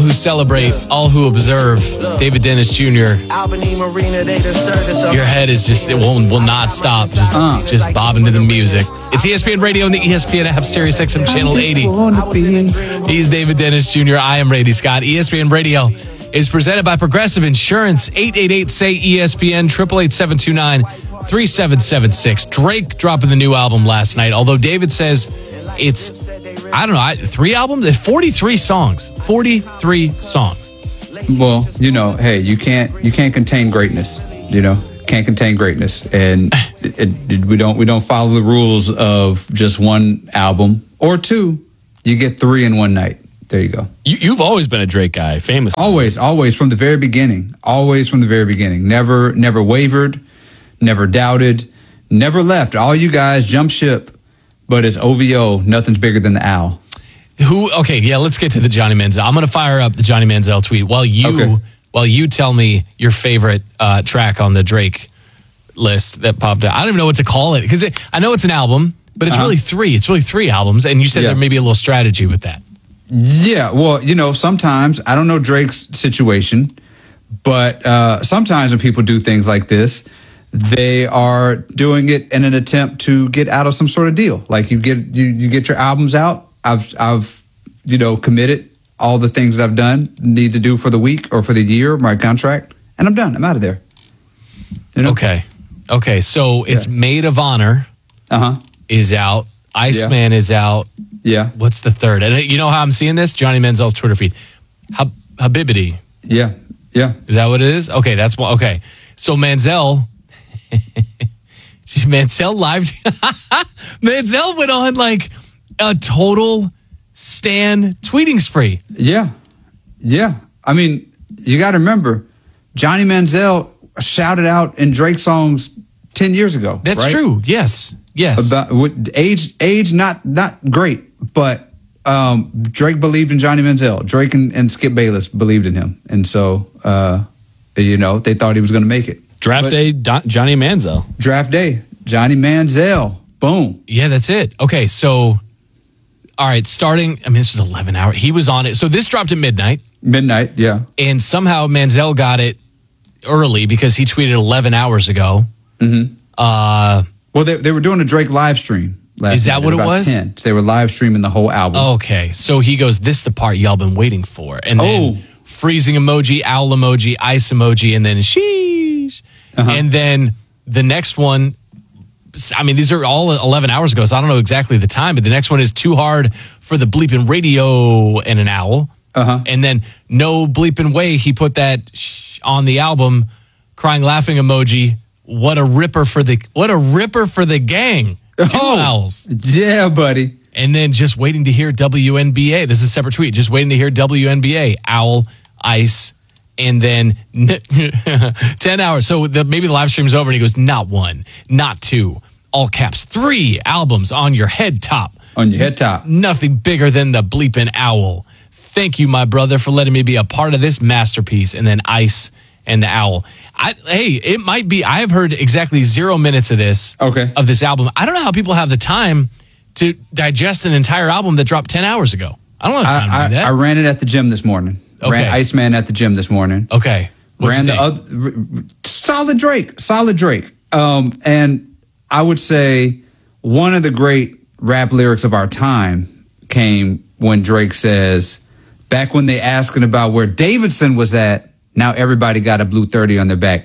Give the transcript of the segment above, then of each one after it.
who celebrate, all who observe. David Dennis Jr. Your head is just, it will not stop. Just bobbing to the music. It's ESPN Radio and the ESPN app, Sirius XM Channel 80. He's David Dennis Jr. I am Brady Scott. ESPN Radio is presented by Progressive Insurance. 888-SAY-ESPN, 888-729-3776. Drake dropping the new album last night, although David says it's, I don't know, 3 albums? It's 43 songs. 43 songs. Well, hey, you can't contain greatness, can't contain greatness. And we don't follow the rules of just one album or 2. You get 3 in one night. There you go. You've always been a Drake guy, famous. Always from the very beginning. Always from the very beginning. Never wavered, never doubted, never left. All you guys jump ship, but it's OVO. Nothing's bigger than the owl. Okay, yeah, let's get to the Johnny Manziel. I'm going to fire up the Johnny Manziel tweet while you tell me your favorite track on the Drake list that popped out. I don't even know what to call it because I know it's an album, but it's really 3. It's really 3 albums, and you said there may be a little strategy with that. Yeah, well, sometimes, I don't know Drake's situation, but sometimes when people do things like this, they are doing it in an attempt to get out of some sort of deal. Like you get your albums out. I've committed all the things that I've need to do for the week or for the year, my contract, and I'm done. I'm out of there. Okay. So it's Maid of Honor is out. Iceman is out. Yeah. What's the third? And you know how I'm seeing this? Johnny Manziel's Twitter feed. Habibity. Yeah. Is that what it is? Okay, that's one. Okay. So Manziel Manziel went on like a total Stan tweeting spree. Yeah. I mean, you got to remember, Johnny Manziel shouted out in Drake songs 10 years ago. That's right? true. Yes. About age, not great, but Drake believed in Johnny Manziel. Drake and Skip Bayless believed in him, and so they thought he was going to make it. Draft day, Johnny Manziel. Draft day, Johnny Manziel. Boom. Yeah, that's it. Okay, so all right, starting. I mean, this was 11 hours. He was on it. So this dropped at midnight. Midnight, yeah. And somehow Manziel got it early because he tweeted 11 hours ago. Mm-hmm. Well, they were doing a Drake live stream last night. Is that what it was? 10. So they were live streaming the whole album. Okay. So he goes, this is the part y'all been waiting for. And then freezing emoji, owl emoji, ice emoji, and then sheesh. And then the next one, I mean, these are all 11 hours ago, so I don't know exactly the time, but the next one is too hard for the bleeping radio and an owl. And then no bleeping way, he put that on the album, crying, laughing emoji. What a ripper for the gang. 2 owls. Yeah, buddy. And then just waiting to hear WNBA. This is a separate tweet. Just waiting to hear WNBA. Owl, ice, and then 10 hours. So maybe the live stream's over and he goes, not 1, not 2, all caps, 3 albums on your head top. On your head top. Nothing bigger than the bleeping owl. Thank you, my brother, for letting me be a part of this masterpiece. And then ice and the owl. It might be. I have heard exactly 0 minutes of this. Okay. Of this album. I don't know how people have the time to digest an entire album that dropped 10 hours ago. I don't have time to do that. I ran it at the gym this morning. Okay. Ran Iceman at the gym this morning. Okay. Ran the other solid Drake. And I would say one of the great rap lyrics of our time came when Drake says, back when they asking about where Davidson was at, now everybody got a blue 30 on their back.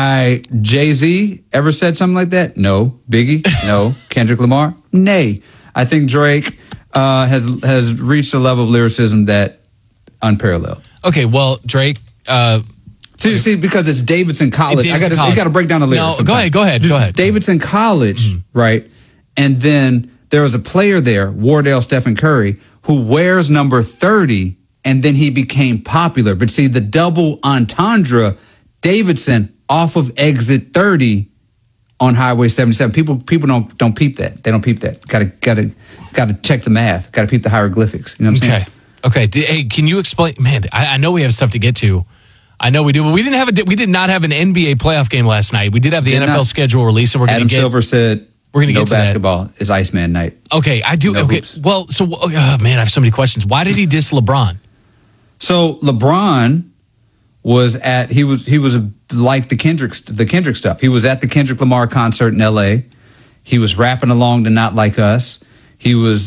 Jay-Z ever said something like that? No. Biggie? No. Kendrick Lamar? Nay. I think Drake has reached a level of lyricism that unparalleled. Okay, well, Drake. See, because it's Davidson College. I got to break down the lyrics. No, go ahead. Davidson College, right? And then there was a player there, Wardell Stephen Curry, who wears number 30. And then he became popular. But see, the double entendre, Davidson off of exit 30 on Highway 77. People don't peep that. They don't peep that. Got to check the math. Got to peep the hieroglyphics. You know what I'm saying? Okay. Hey, can you explain? Man, I know we have stuff to get to. I know we do, but we did not have an NBA playoff game last night. We did have the NFL schedule release, and we're going to get. Adam Silver said we're going to get to basketball. Is Iceman night. Okay, I do. No okay, hoops. well, so man, I have so many questions. Why did he diss LeBron? So LeBron was like the Kendrick stuff. He was at the Kendrick Lamar concert in L.A. He was rapping along to Not Like Us. He was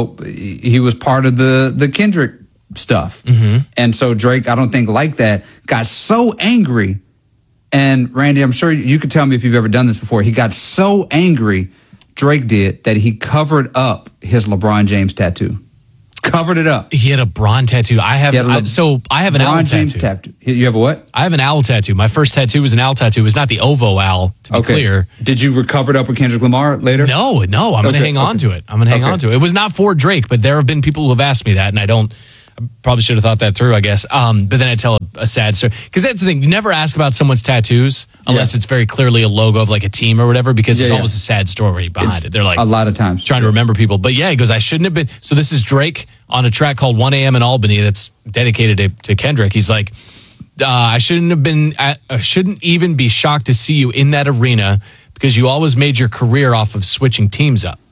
part of the Kendrick stuff. Mm-hmm. And so Drake, I don't think liked that, got so angry. And Randy, I'm sure you could tell me if you've ever done this before. He got so angry, Drake did, that he covered up his LeBron James tattoo. Covered it up. He had a Bron tattoo. I have an owl James tattoo. You have a what? I have an owl tattoo. My first tattoo was an owl tattoo. It was not the Ovo owl, to be clear. Did you recover it up with Kendrick Lamar later? No. I'm going to hang on to it. It was not for Drake, but there have been people who have asked me that, and I probably should have thought that through, I guess. But then I tell a sad story. Because that's the thing. You never ask about someone's tattoos unless it's very clearly a logo of like a team or whatever, because there's always a sad story behind it. They're like, a lot of times trying to remember people. But yeah, he goes, I shouldn't have been. So this is Drake on a track called 1 a.m. in Albany that's dedicated to Kendrick. He's like, I shouldn't even be shocked to see you in that arena because you always made your career off of switching teams up.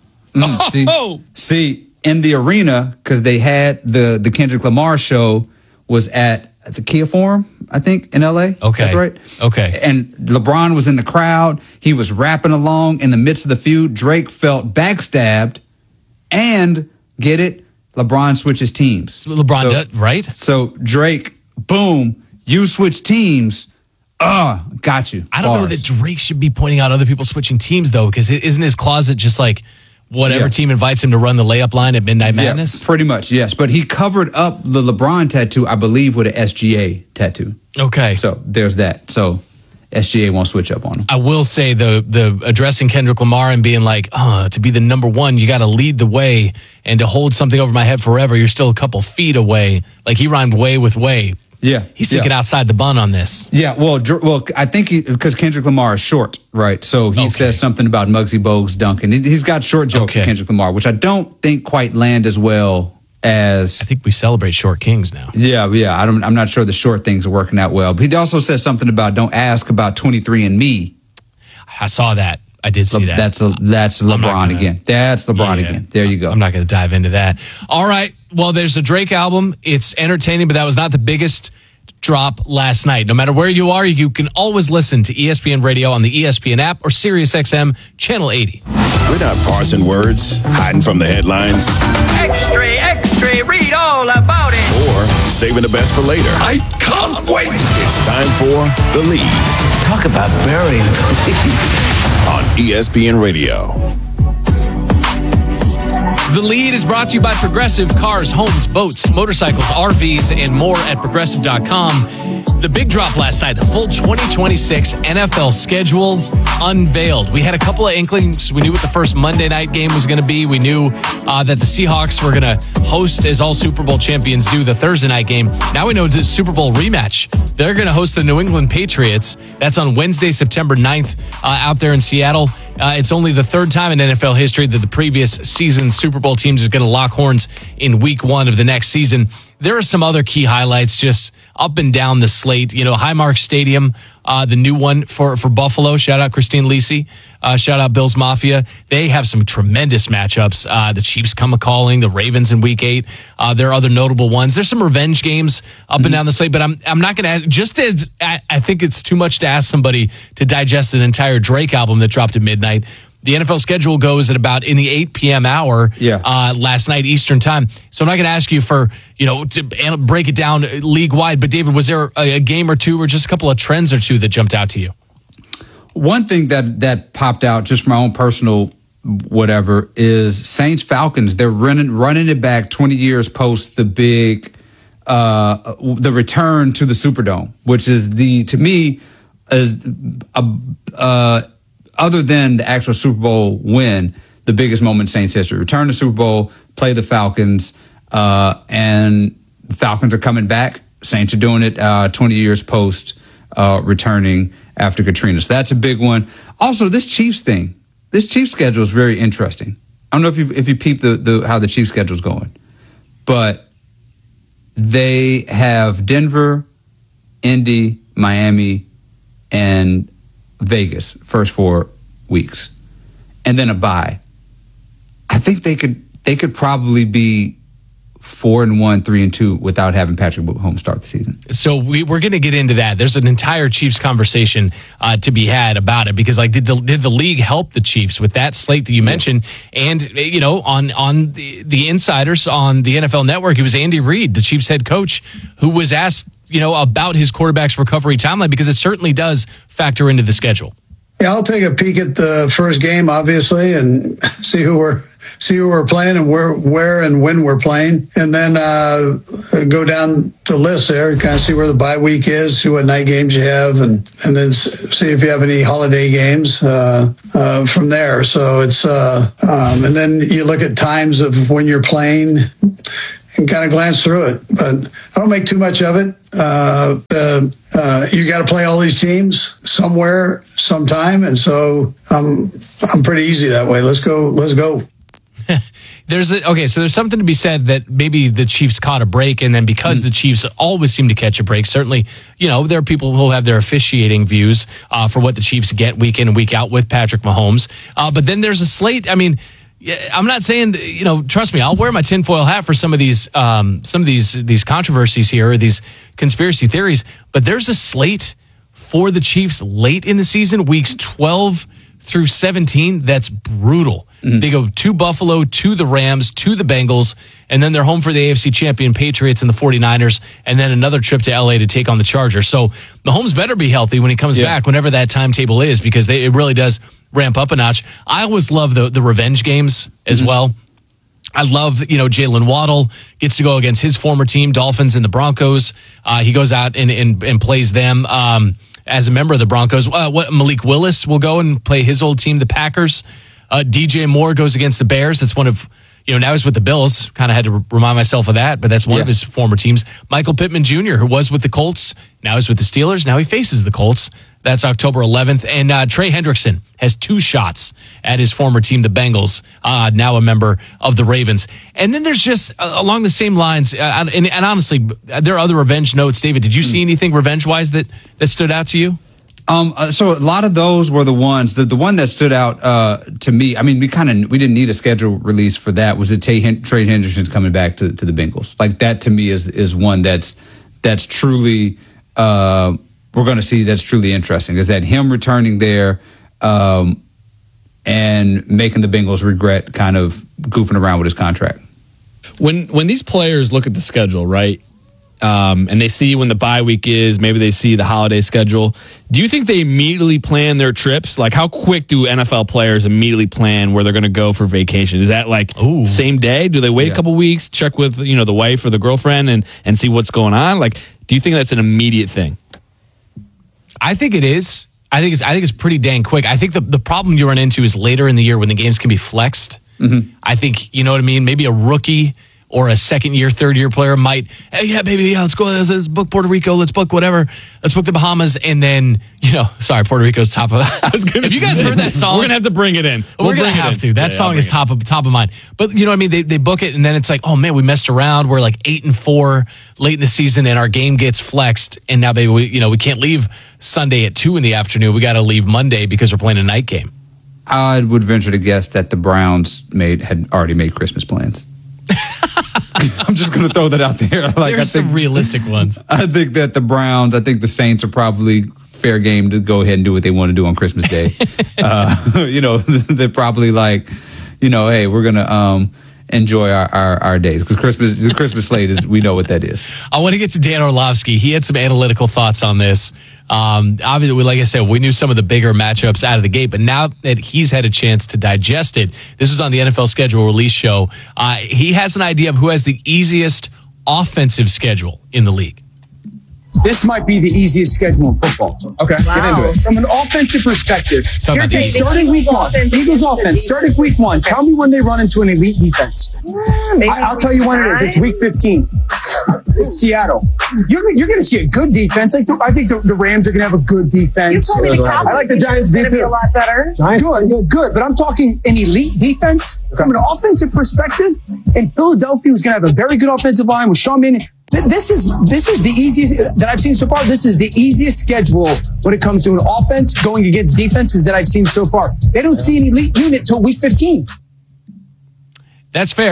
See, in the arena, because they had the Kendrick Lamar show was at the Kia Forum, I think, in L.A. Okay. That's right. Okay. And LeBron was in the crowd. He was rapping along in the midst of the feud. Drake felt backstabbed, and get it, LeBron switches teams. Does, right? So Drake, boom, you switch teams. Got you. I don't know that Drake should be pointing out other people switching teams, though, because isn't his closet just like whatever team invites him to run the layup line at Midnight Madness? Yeah, pretty much, yes. But he covered up the LeBron tattoo, I believe, with an SGA tattoo. Okay. So there's that. So SGA won't switch up on him. I will say the addressing Kendrick Lamar and being like, to be the number one, you got to lead the way, and to hold something over my head forever, you're still a couple feet away. Like he rhymed way with way. Yeah. He's thinking outside the bun on this. Yeah, well, I think because Kendrick Lamar is short, right? So he says something about Muggsy Bogues dunking. He's got short jokes with Kendrick Lamar, which I don't think quite land as well as... I think we celebrate short kings now. Yeah. I'm not sure the short things are working out well. But he also says something about don't ask about 23andMe. I saw that. I did see that. That's LeBron again. That's LeBron again. There you go. I'm not going to dive into that. All right. Well, there's a Drake album. It's entertaining, but that was not the biggest drop last night. No matter where you are, you can always listen to ESPN Radio on the ESPN app or SiriusXM Channel 80. We're not parsing words, hiding from the headlines. Extra, read all about it. Or saving the best for later. I can't wait. It's time for The Lead. Talk about burying the lead. On ESPN Radio. The Lead is brought to you by Progressive. Cars, homes, boats, motorcycles, RVs, and more at Progressive.com. The big drop last night, the full 2026 NFL schedule unveiled. We had a couple of inklings. We knew what the first Monday night game was going to be. We knew that the Seahawks were going to host, as all Super Bowl champions do, the Thursday night game. Now we know the Super Bowl rematch. They're going to host the New England Patriots. That's on Wednesday, September 9th, out there in Seattle. It's only the third time in NFL history that the previous season's Super Bowl teams is going to lock horns in week one of the next season. There are some other key highlights just up and down the slate. You know, Highmark Stadium, the new one for Buffalo. Shout out Christine Lisi. Shout out Bills Mafia. They have some tremendous matchups. The Chiefs come a-calling, the Ravens in week 8. There are other notable ones. There's some revenge games up and down the slate, but I'm not going to, just as I think it's too much to ask somebody to digest an entire Drake album that dropped at midnight. The NFL schedule goes at about in the 8 p.m. hour last night Eastern time. So I'm not going to ask you for, to break it down league-wide. But, David, was there a game or two or just a couple of trends or two that jumped out to you? One thing that popped out just from my own personal whatever is Saints-Falcons. They're running it back 20 years post the big the return to the Superdome, which is to me, is other than the actual Super Bowl win, the biggest moment in Saints history. Return to Super Bowl, play the Falcons, and the Falcons are coming back. Saints are doing it 20 years post returning after Katrina. So that's a big one. Also, this Chiefs thing. This Chiefs schedule is very interesting. I don't know if you peep how the Chiefs schedule is going, but they have Denver, Indy, Miami, and Vegas first 4 weeks, and then a bye. I think they could probably be 4-1, 3-2 without having Patrick Mahomes start the season. So we're going to get into that. There's an entire Chiefs conversation to be had about it, because like did the league help the Chiefs with that slate that you mentioned? And on the insiders on the NFL Network, it was Andy Reid, the Chiefs head coach, who was asked about his quarterback's recovery timeline, because it certainly does factor into the schedule. Yeah, I'll take a peek at the first game, obviously, and see who we're playing and where and when we're playing, and then go down the list there and kind of see where the bye week is, see what night games you have, and then see if you have any holiday games from there. So it's and then you look at times of when you're playing and kind of glance through it, but I don't make too much of it. You got to play all these teams somewhere, sometime, and so I'm pretty easy that way. Let's go. So there's something to be said that maybe the Chiefs caught a break, and then because the Chiefs always seem to catch a break, certainly, there are people who have their officiating views for what the Chiefs get week in and week out with Patrick Mahomes. But then there's a slate. I mean, I'm not saying, trust me, I'll wear my tinfoil hat for some of these controversies here, or these conspiracy theories, but there's a slate for the Chiefs late in the season, weeks 12 through 17, that's brutal. They go to Buffalo, to the Rams, to the Bengals, and then they're home for the AFC champion Patriots and the 49ers, and then another trip to LA to take on the Chargers. So Mahomes better be healthy when he comes back, whenever that timetable is, because it really does ramp up a notch. I always love the revenge games as well. I love, Jalen Waddle gets to go against his former team, Dolphins and the Broncos. He goes out and plays them as a member of the Broncos. Malik Willis will go and play his old team, the Packers. DJ Moore goes against the Bears. That's one of, now he's with the Bills. Kind of had to remind myself of that, but that's one of his former teams. Michael Pittman Jr., who was with the Colts, now he's with the Steelers. Now he faces the Colts. That's October 11th. And Trey Hendrickson has 2 shots at his former team, the Bengals, now a member of the Ravens. And then there's just along the same lines, and honestly, there are other revenge notes. David, did you see anything revenge-wise that stood out to you? So a lot of those were the ones. The one that stood out to me, I mean, we didn't need a schedule release for that, was that Trey Hendrickson's coming back to the Bengals. Like, that to me is one that's truly we're going to see, that's truly interesting. Is that him returning there and making the Bengals regret kind of goofing around with his contract. When these players look at the schedule, right? And they see when the bye week is, maybe they see the holiday schedule. Do you think they immediately plan their trips? Like, how quick do NFL players immediately plan where they're going to go for vacation? Is that like same day? Do they wait a couple weeks, check with, the wife or the girlfriend and see what's going on? Like, do you think that's an immediate thing? I think it is. I think it's pretty dang quick. I think the problem you run into is later in the year when the games can be flexed. I think, you know what I mean? Maybe a rookie or a second-year, third-year player might, hey, yeah, baby, yeah, let's go. Let's book Puerto Rico. Let's book whatever. Let's book the Bahamas. And then, sorry, Puerto Rico's top of. If you guys heard that song, we're gonna have to bring it in. We're gonna have to. That song is top of mind. But you know what I mean? They book it, and then it's like, oh man, we messed around. We're like 8-4 late in the season, and our game gets flexed. And now, baby, we can't leave Sunday at 2 p.m. We got to leave Monday because we're playing a night game. I would venture to guess that the Browns had already made Christmas plans. I'm just going to throw that out there. There's some realistic ones. I think that the Saints are probably fair game to go ahead and do what they want to do on Christmas Day. They're probably like, hey, we're going to enjoy our days, because the Christmas slate is, we know what that is. I want to get to Dan Orlovsky. He had some analytical thoughts on this. Obviously, like I said, we knew some of the bigger matchups out of the gate, but now that he's had a chance to digest it, this was on the NFL schedule release show. He has an idea of who has the easiest offensive schedule in the league. This might be the easiest schedule in football. Okay, get into it. From an offensive perspective, starting week 1, Eagles offense, starting week 1, tell me when they run into an elite defense. I'll tell you when it is. It's week 15. It's Seattle. You're going to see a good defense. I think the Rams are going to have a good defense. I like the Giants' defense. Be a lot better. Good. But I'm talking an elite defense. From an offensive perspective, and Philadelphia is going to have a very good offensive line with Sean Mannion. This is the easiest that I've seen so far. This is the easiest schedule when it comes to an offense going against defenses that I've seen so far. They don't see an elite unit till week 15. That's fair.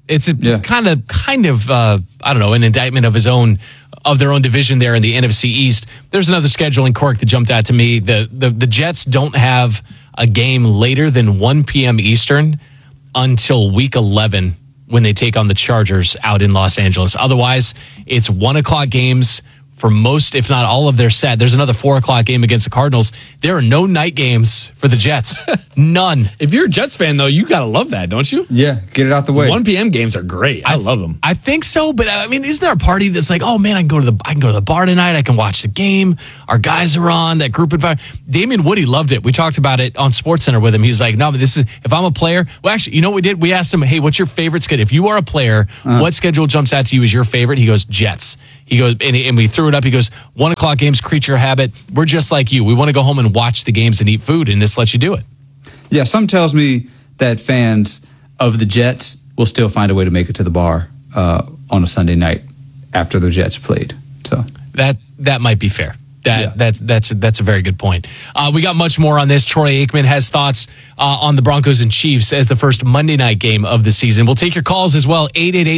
It's kind of I don't know, an indictment of their own division there in the NFC East. There's another scheduling quirk that jumped out to me. The Jets don't have a game later than 1 p.m. Eastern until week 11 when they take on the Chargers out in Los Angeles. Otherwise, it's 1 o'clock games for most, if not all of their set. There's another 4 o'clock game against the Cardinals. There are no night games for the Jets. None. If you're a Jets fan, though, you got to love that, don't you? Yeah, get it out the way. 1 p.m. games are great. I love them. I think so, but I mean, isn't there a party that's like, oh man, I can go to the bar tonight. I can watch the game. Our guys are on that group environment. Damian Woody loved it. We talked about it on SportsCenter with him. He was like, no, but this is, if I'm a player, well, actually, you know what we did? We asked him, hey, what's your favorite schedule? If you are a player, what schedule jumps out to you as your favorite? He goes, Jets. He goes, and we threw it up. He goes, 1 o'clock games, creature habit. We're just like you. We want to go home and watch the games and eat food, and this lets you do it. Yeah, some tells me that fans of the Jets will still find a way to make it to the bar on a Sunday night after the Jets played. So that might be fair. That's a very good point. We got much more on this. Troy Aikman has thoughts on the Broncos and Chiefs as the first Monday night game of the season. We'll take your calls as well.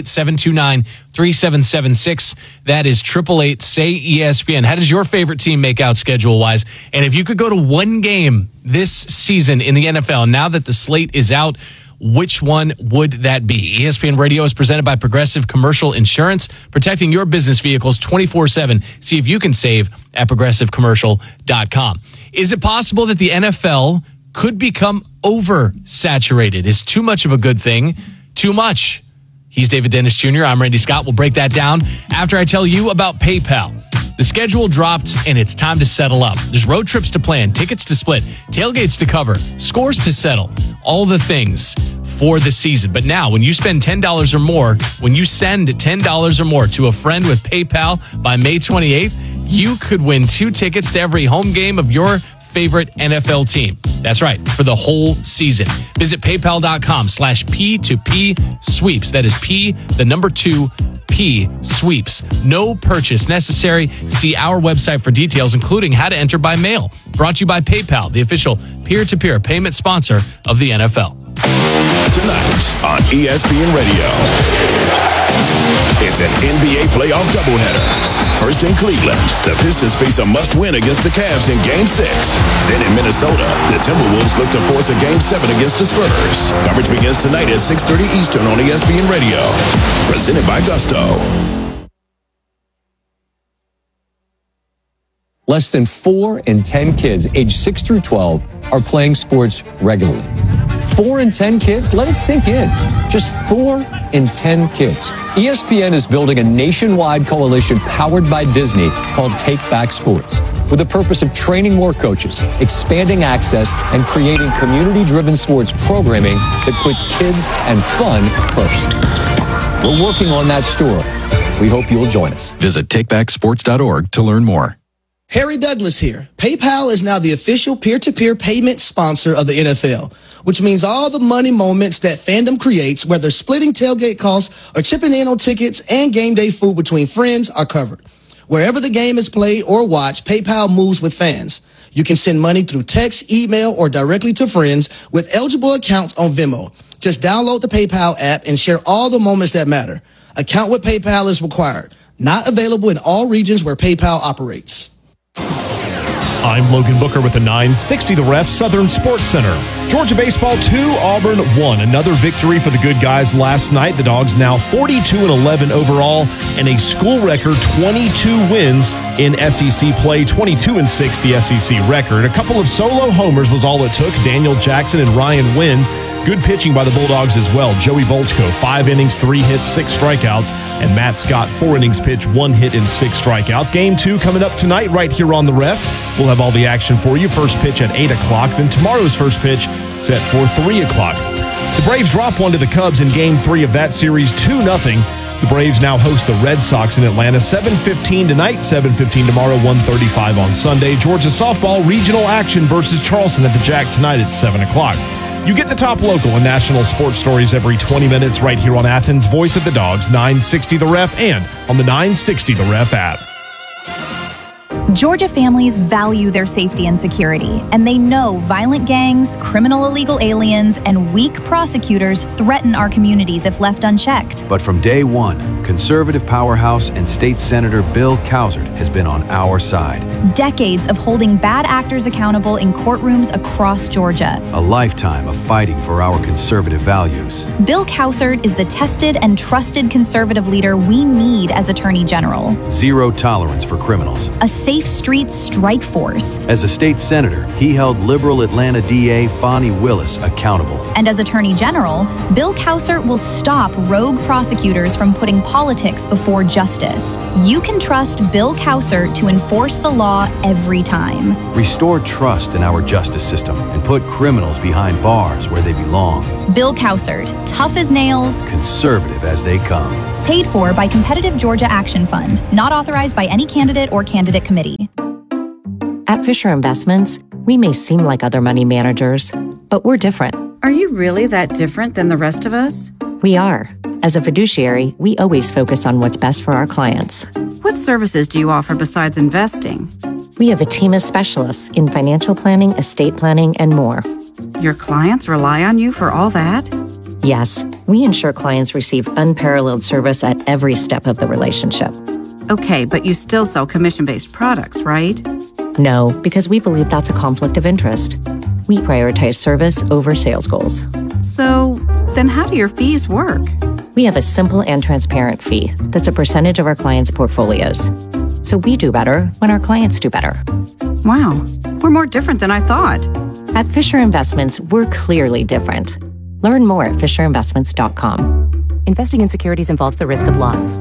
888-729-3776. That is 888-SAY-ESPN. How does your favorite team make out schedule-wise? And if you could go to one game this season in the NFL, now that the slate is out, which one would that be? ESPN Radio is presented by Progressive Commercial Insurance, protecting your business vehicles 24/7. See if you can save at progressivecommercial.com. Is it possible that the NFL could become oversaturated? Is too much of a good thing too much? He's David Dennis Jr. I'm Randy Scott. We'll break that down after I tell you about PayPal. The schedule dropped, and it's time to settle up. There's road trips to plan, tickets to split, tailgates to cover, scores to settle, all the things for the season. But now, when you spend $10 or more, when you send $10 or more to a friend with PayPal by May 28th, you could win 2 tickets to every home game of your favorite NFL team. That's right, for the whole season. Visit paypal.com/P2P sweeps. That is P, the number 2, P sweeps. No purchase necessary. See our website for details, including how to enter by mail. Brought to you by PayPal, the official peer-to-peer payment sponsor of the NFL. Tonight on ESPN Radio, it's an NBA playoff doubleheader. First in Cleveland, the Pistons face a must-win against the Cavs in Game 6. Then in Minnesota, the Timberwolves look to force a Game 7 against the Spurs. Coverage begins tonight at 6:30 Eastern on ESPN Radio. Presented by Gusto. Less than 4 in 10 kids aged 6 through 12 are playing sports regularly. 4 in 10 kids? Let it sink in. Just 4 in 10 kids. ESPN is building a nationwide coalition powered by Disney called Take Back Sports, with the purpose of training more coaches, expanding access, and creating community-driven sports programming that puts kids and fun first. We're working on that story. We hope you'll join us. Visit takebacksports.org to learn more. Harry Douglas here. PayPal is now the official peer-to-peer payment sponsor of the NFL, which means all the money moments that fandom creates, whether splitting tailgate costs or chipping in on tickets and game day food between friends, are covered. Wherever the game is played or watched, PayPal moves with fans. You can send money through text, email, or directly to friends with eligible accounts on Venmo. Just download the PayPal app and share all the moments that matter. Account with PayPal is required. Not available in all regions where PayPal operates. I'm Logan Booker with the 960 The Ref Southern Sports Center. Georgia baseball 2, Auburn 1. Another victory for the good guys last night. The Dogs now 42-11 overall and a school record 22 wins in SEC play, 22-6 the SEC record. A couple of solo homers was all it took. Daniel Jackson and Ryan Wynn. Good pitching by the Bulldogs as well. Joey Volchko, 5 innings, 3 hits, 6 strikeouts. And Matt Scott, 4 innings pitched, 1 hit and 6 strikeouts. Game 2 coming up tonight right here on The Ref. We'll have all the action for you. First pitch at 8 o'clock. Then tomorrow's first pitch set for 3 o'clock. The Braves drop 1 to the Cubs in Game 3 of that series, 2-0. The Braves now host the Red Sox in Atlanta, 7:15 tonight, 7:15 tomorrow, 1:35 on Sunday. Georgia softball regional action versus Charleston at the Jack tonight at 7 o'clock. You get the top local and national sports stories every 20 minutes right here on Athens' Voice of the Dogs, 960 The Ref, and on the 960 The Ref app. Georgia families value their safety and security, and they know violent gangs, criminal illegal aliens, and weak prosecutors threaten our communities if left unchecked. But from day one, conservative powerhouse and state senator Bill Cowsert has been on our side. Decades of holding bad actors accountable in courtrooms across Georgia. A lifetime of fighting for our conservative values. Bill Cowsert is the tested and trusted conservative leader we need as Attorney General. Zero tolerance for criminals. A safe streets strike force. As a state senator, he held liberal Atlanta DA Fani Willis accountable. And as Attorney General, Bill Cowsert will stop rogue prosecutors from putting politics before justice. You can trust Bill Cowsert to enforce the law every time. Restore trust in our justice system and put criminals behind bars where they belong. Bill Cowsert, tough as nails, conservative as they come. Paid for by Competitive Georgia Action Fund, not authorized by any candidate or candidate committee. At Fisher Investments, we may seem like other money managers, but we're different. Are you really that different than the rest of us? We are. As a fiduciary, we always focus on what's best for our clients. What services do you offer besides investing? We have a team of specialists in financial planning, estate planning, and more. Your clients rely on you for all that? Yes, we ensure clients receive unparalleled service at every step of the relationship. Okay, but you still sell commission-based products, right? No, because we believe that's a conflict of interest. We prioritize service over sales goals. So, then how do your fees work? We have a simple and transparent fee that's a percentage of our clients' portfolios. So we do better when our clients do better. Wow, we're more different than I thought. At Fisher Investments, we're clearly different. Learn more at FisherInvestments.com. Investing in securities involves the risk of loss.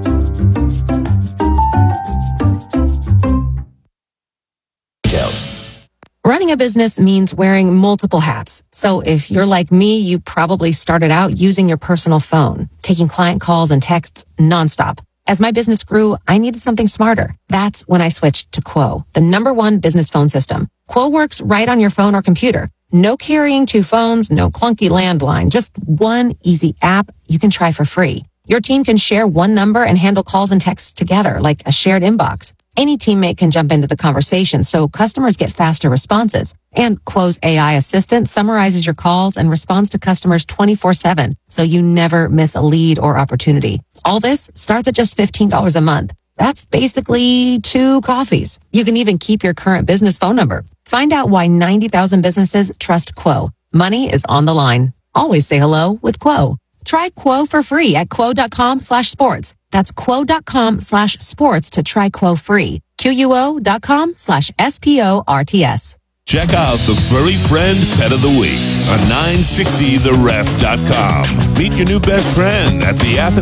Running a business means wearing multiple hats. So if you're like me, you probably started out using your personal phone, taking client calls and texts nonstop. As my business grew, I needed something smarter. That's when I switched to Quo, the #1 business phone system. Quo works right on your phone or computer. No carrying 2 phones, no clunky landline, just one easy app you can try for free. Your team can share one number and handle calls and texts together like a shared inbox. Any teammate can jump into the conversation, so customers get faster responses. And Quo's AI assistant summarizes your calls and responds to customers 24/7, so you never miss a lead or opportunity. All this starts at just $15 a month. That's basically 2 coffees. You can even keep your current business phone number. Find out why 90,000 businesses trust Quo. Money is on the line. Always say hello with Quo. Try Quo for free at quo.com/sports. That's quo.com/sports to try Quo free. QUO.com/SPORTS. Check out the Furry Friend Pet of the Week on 960theref.com. Meet your new best friend at the Athens